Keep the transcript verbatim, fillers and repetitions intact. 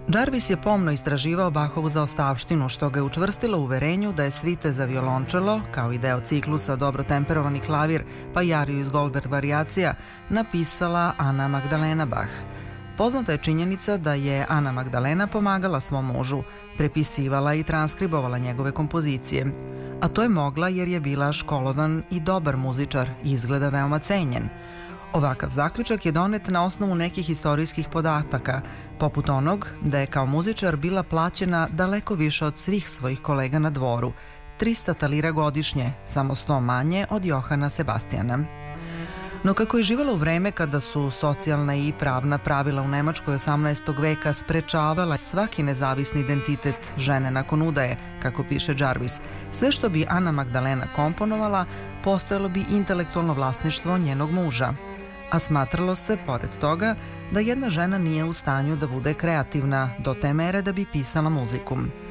Jarvis je pomno istraživao Bachovu zaostavštinu, što ga je učvrstilo u uverenju da je svite za violončelo, kao i deo ciklusa Dobro temperovani klavir, pa i ariju iz Goldberg varijacija, napisala Ana Magdalena Bach. Poznata je činjenica da je Ana Magdalena pomagala svom mužu, prepisivala i transkribovala njegove kompozicije. A to je mogla jer je bila školovan i dobar muzičar i izgleda veoma cenjen. Ovakav zaključak je donet na osnovu nekih istorijskih podataka, poput onog da je kao muzičar bila plaćena daleko više od svih svojih kolega na dvoru, trista talira godišnje, samo sto manje od Johana Sebastijana. No kako je živjela u vreme kada su socijalna i pravna pravila u Nemačkoj osamnaestog veka sprečavala svaki nezavisni identitet žene nakon udaje, kako piše Jarvis, sve što bi Ana Magdalena komponovala postojalo bi intelektualno vlasništvo njenog muža. A smatralo se, pored toga, da jedna žena nije u stanju da bude kreativna do te mere da bi pisala muziku.